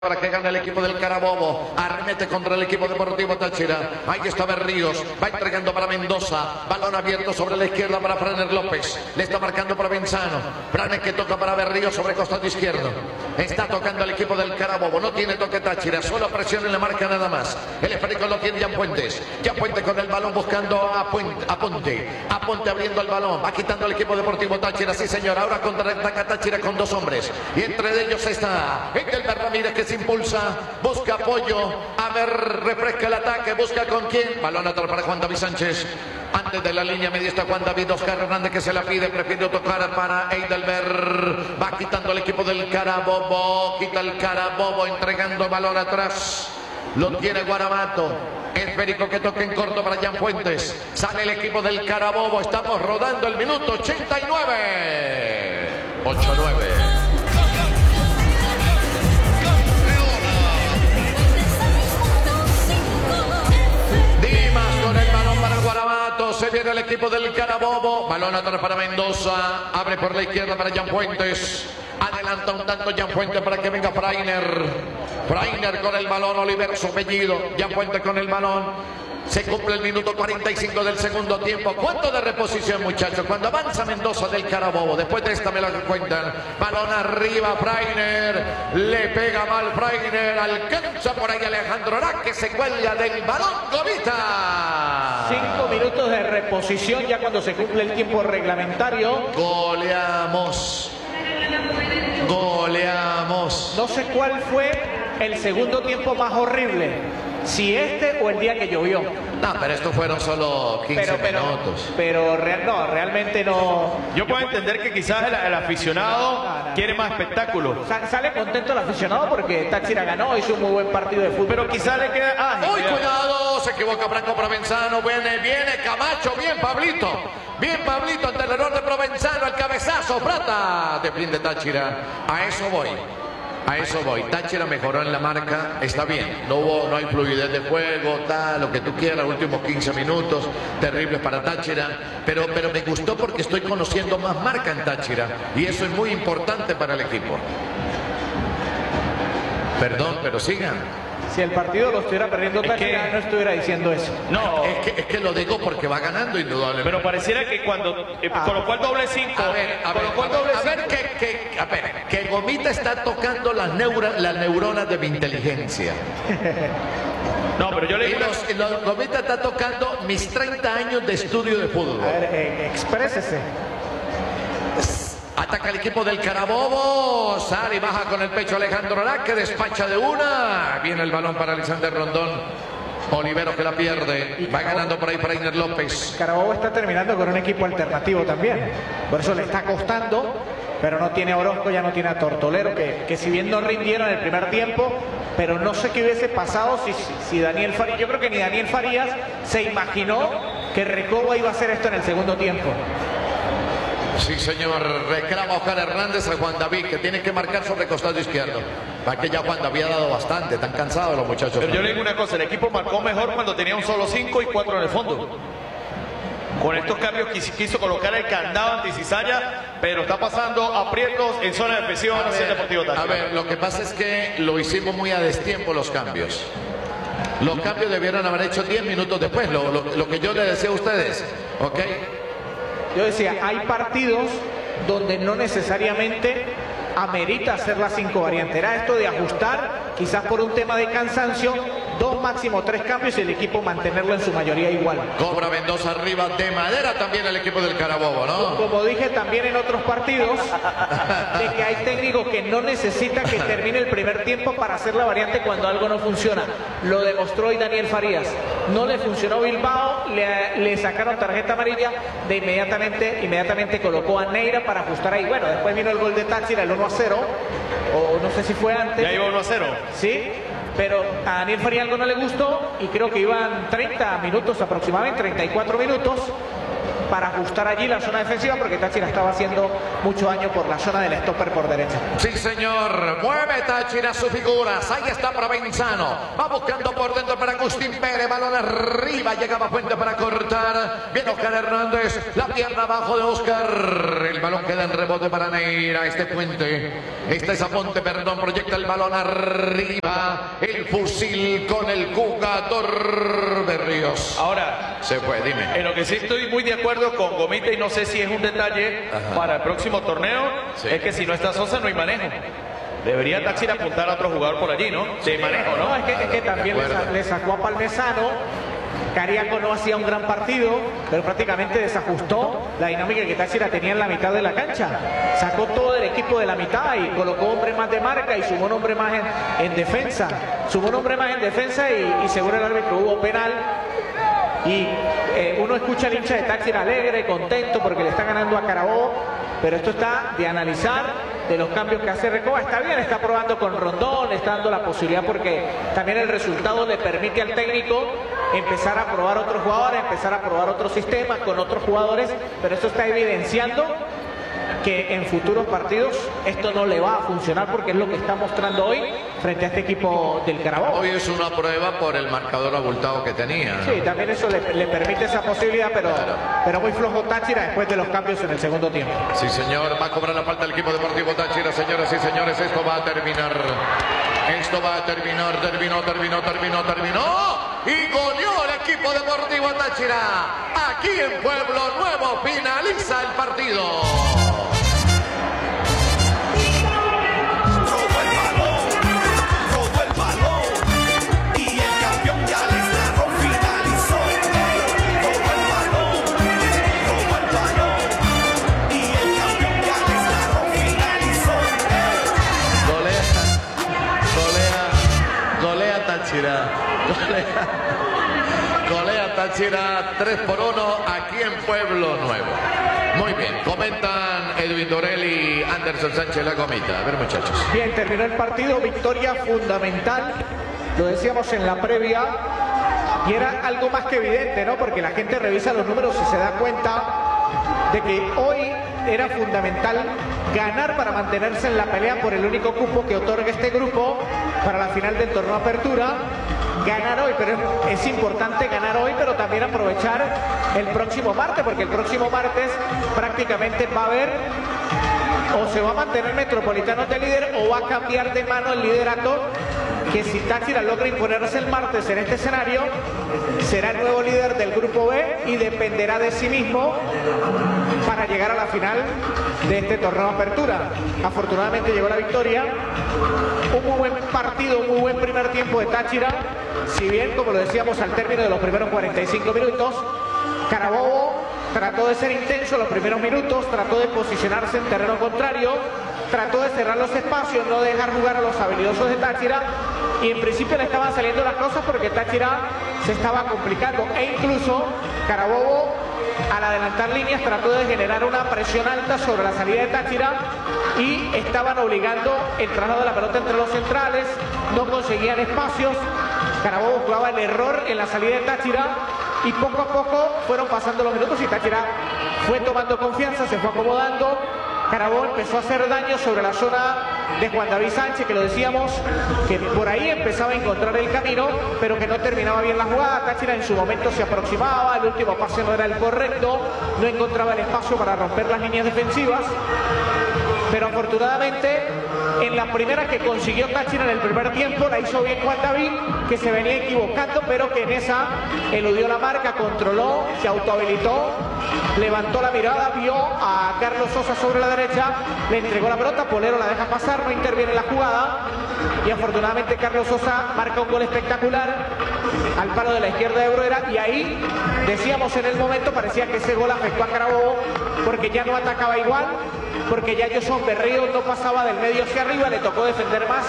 Para que gane el equipo del Carabobo, arremete contra el equipo Deportivo Táchira. Ahí está Berríos, va entregando para Mendoza, balón abierto sobre la izquierda para Franer López, le está marcando Provenzano, Franer que toca para Berríos sobre costado izquierdo, está tocando el equipo del Carabobo, no tiene toque Táchira, solo presión en la marca nada más, el esférico lo tiene Jan Puentes con el balón buscando a Ponte abriendo el balón, va quitando el equipo Deportivo Táchira, sí señor, ahora contraataca Táchira con dos hombres, y entre ellos está Engelbert Ramírez que se impulsa, busca apoyo, a ver, refresca el ataque, busca con quién, balón atrás para Juan David Sánchez, antes de la línea media está Juan David, Oscar Hernández que se la pide, prefiere tocar para Heidelberg, va quitando el equipo del Carabobo, quita el Carabobo, entregando balón atrás, lo tiene Guarabato, esférico que toca en corto para Jan Fuentes, sale el equipo del Carabobo, estamos rodando el minuto 89, 8-9. Se viene el equipo del Carabobo, balón atrás para Mendoza, abre por la izquierda para Jan Fuentes, adelanta un tanto Jan Fuentes para que venga Frainer con el balón, Oliver su apellido, Jan Fuentes con el balón. Se cumple el minuto 45 del segundo tiempo. ¿Cuánto de reposición, muchachos? Cuando avanza Mendoza del Carabobo, después de esta me lo cuentan. Balón arriba, Frainer, le pega mal Frainer, alcanza por ahí Alejandro Ará, que se cuelga del balón, Gomita. 5 minutos de reposición ya cuando se cumple el tiempo reglamentario. Goleamos. No sé cuál fue el segundo tiempo más horrible. Si este o el día que llovió. No, pero estos fueron solo 15 minutos. Pero realmente no. Yo puedo entender que quizás el aficionado quiere más espectáculo. Sale contento el aficionado porque Táchira ganó, hizo un muy buen partido de fútbol. Pero quizás le queda... ¡Uy, cuidado! Se equivoca Franco Provenzano. Viene Camacho. Bien, Pablito ante el error de Provenzano. El cabezazo. Plata. Defiende Táchira. A eso voy. Táchira mejoró en la marca, está bien. No hay fluidez de juego, lo que tú quieras, últimos 15 minutos, terribles para Táchira. Pero me gustó porque estoy conociendo más marca en Táchira. Y eso es muy importante para el equipo. Perdón, pero sigan. Si el partido lo estuviera perdiendo Táchira, no estuviera diciendo eso. No, es que lo digo porque va ganando indudablemente. Pero pareciera que cuando colocó el doble 5. A ver, que Gomita está tocando las neuronas de mi inteligencia. No, pero yo le digo... Gomita está tocando mis 30 años de estudio de fútbol. A ver, exprésese. Ataca el equipo del Carabobo, sale y baja con el pecho Alejandro Ará, que despacha de una. Viene el balón para Alexander Rondón. Olivero que la pierde. Va ganando por ahí Frainer López. Carabobo está terminando con un equipo alternativo también. Por eso le está costando, pero no tiene a Orozco, ya no tiene a Tortolero, que si bien no rindieron el primer tiempo, pero no sé qué hubiese pasado si Daniel Farías, yo creo que ni Daniel Farías se imaginó que Recoba iba a hacer esto en el segundo tiempo. Sí, señor. Reclama Oscar Hernández a Juan David, que tiene que marcar sobre costado izquierdo. Va que ya Juan David ha dado bastante. Están cansados los muchachos. Pero yo le digo una cosa, el equipo marcó mejor cuando tenía un solo 5 y 4 en el fondo. Con estos cambios quiso colocar el candado anti-Cizalla, pero está pasando aprietos en zona de presión hacia el Deportivo Táchira. A ver, lo que pasa es que lo hicimos muy a destiempo los cambios. Los cambios debieron haber hecho 10 minutos después, lo que yo le decía a ustedes, ¿ok? Yo decía, hay partidos donde no necesariamente amerita hacer las 5 variantes. Era esto de ajustar, quizás por un tema de cansancio, 2, máximo 3 cambios y el equipo mantenerlo en su mayoría igual. Cobra Mendoza arriba de madera también el equipo del Carabobo, ¿no? Como dije también en otros partidos, de que hay técnicos que no necesitan que termine el primer tiempo para hacer la variante cuando algo no funciona. Lo demostró hoy Daniel Farías. No le funcionó Bilbao, le sacaron tarjeta amarilla, de inmediatamente colocó a Neira para ajustar ahí. Bueno, después vino el gol de Táchira, el 1-0, o no sé si fue antes. Ya iba 1-0. Sí. Pero a Daniel Farías algo no le gustó y creo que iban 30 minutos aproximadamente, 34 minutos. para ajustar allí la zona defensiva, porque Táchira estaba haciendo mucho daño por la zona del stopper por derecha. Sí, señor. Mueve Táchira sus figuras. Ahí está Provenzano. Va buscando por dentro para Agustín Pérez. Balón arriba. Llegaba Fuente para cortar. Viene Oscar Hernández. La pierna abajo de Oscar. El balón queda en rebote para Neira. Puente. Esta es Aponte, perdón. Proyecta el balón arriba. El fusil con el jugador Berríos. Ahora, se fue, dime. En lo que sí estoy muy de acuerdo con Gomita, y no sé si es un detalle para el próximo torneo, es que si no está Sosa no hay manejo. Debería Táchira apuntar a otro jugador por allí, ¿no? De manejo, ¿no? Es que también le sacó a Palmesano. Cariaco no hacía un gran partido, pero prácticamente desajustó la dinámica que Táchira tenía en la mitad de la cancha. Sacó todo el equipo de la mitad y colocó hombre más de marca y sumó un hombre más en defensa. Sumó un hombre más en defensa y según el árbitro hubo penal. Y uno escucha al hincha de Táchira alegre, contento porque le está ganando a Carabobo, pero esto está de analizar de los cambios que hace Recoba. Está bien, está probando con Rondón, le está dando la posibilidad porque también el resultado le permite al técnico empezar a probar otros jugadores, empezar a probar otros sistemas con otros jugadores, pero esto está evidenciando que en futuros partidos esto no le va a funcionar porque es lo que está mostrando hoy frente a este equipo del Carabobo. Hoy es una prueba por el marcador abultado que tenía, ¿no? Sí, también eso le permite esa posibilidad, pero muy flojo Táchira después de los cambios en el segundo tiempo. Sí, señor, va a cobrar la falta el equipo deportivo Táchira, señoras y señores, esto va a terminar. Esto va a terminar, terminó. Y goleó el equipo deportivo Táchira. Aquí en Pueblo Nuevo finaliza el partido. Golea Táchira 3-1 aquí en Pueblo Nuevo. Muy bien, comentan Edwin Dorel y Anderson Sánchez La Gomita. A ver, muchachos. Bien, terminó el partido, victoria fundamental. Lo decíamos en la previa y era algo más que evidente, ¿no? Porque la gente revisa los números y se da cuenta de que hoy era fundamental ganar para mantenerse en la pelea por el único cupo que otorga este grupo para la final del torneo Apertura. Ganar hoy, pero es importante ganar hoy, pero también aprovechar el próximo martes, porque el próximo martes prácticamente va a haber, o se va a mantener Metropolitanos de líder o va a cambiar de mano el liderato, que si Táchira logra imponerse el martes en este escenario, será el nuevo líder del grupo B y dependerá de sí mismo para llegar a la final de este torneo Apertura. Afortunadamente llegó la victoria. Un muy buen partido, un muy buen primer tiempo de Táchira. Si bien, como lo decíamos al término de los primeros 45 minutos, Carabobo trató de ser intenso en los primeros minutos, trató de posicionarse en terreno contrario, trató de cerrar los espacios, no dejar jugar a los habilidosos de Táchira, y en principio le estaban saliendo las cosas porque Táchira se estaba complicando, e incluso Carabobo al adelantar líneas trató de generar una presión alta sobre la salida de Táchira y estaban obligando el traslado de la pelota entre los centrales, no conseguían espacios. Carabobo jugaba el error en la salida de Táchira y poco a poco fueron pasando los minutos y Táchira fue tomando confianza, se fue acomodando. Carabobo empezó a hacer daño sobre la zona de Juan David Sánchez, que lo decíamos, que por ahí empezaba a encontrar el camino, pero que no terminaba bien la jugada. Táchira en su momento se aproximaba, el último pase no era el correcto, no encontraba el espacio para romper las líneas defensivas, pero afortunadamente en la primera que consiguió Táchira en el primer tiempo la hizo bien Juan David, que se venía equivocando, pero que en esa eludió la marca, controló, se autohabilitó, levantó la mirada, vio a Carlos Sosa sobre la derecha, le entregó la pelota, Polero la deja pasar, no interviene en la jugada y afortunadamente Carlos Sosa marca un gol espectacular al palo de la izquierda de Bruera, y ahí decíamos en el momento, parecía que ese gol afectó a Carabobo porque ya no atacaba igual, porque ya Joson Berríos no pasaba del medio hacia arriba, le tocó defender más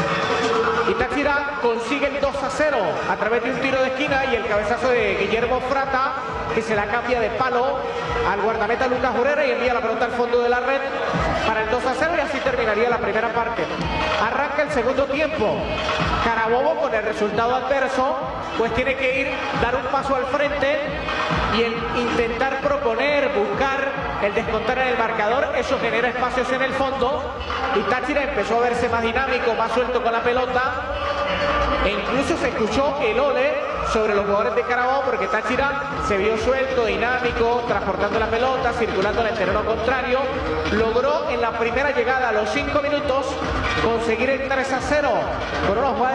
y Táchira consigue el 2-0 a través de un tiro de esquina y el cabezazo de Guillermo Frata, que se la cambia de palo al guardameta Lucas Burera y envía la pelota al fondo de la red. para el 2-0 y así terminaría la primera parte. Arranca el segundo tiempo. Carabobo, con el resultado adverso, pues tiene que ir, dar un paso al frente y intentar proponer, buscar el descontar en el marcador. Eso genera espacios en el fondo y Táchira empezó a verse más dinámico, más suelto con la pelota, e incluso se escuchó el ole sobre los jugadores de Carabobo, porque Táchira se vio suelto, dinámico, transportando la pelota, circulando en el terreno contrario. Logró en la primera llegada a los 5 minutos conseguir el 3-0 con una jugada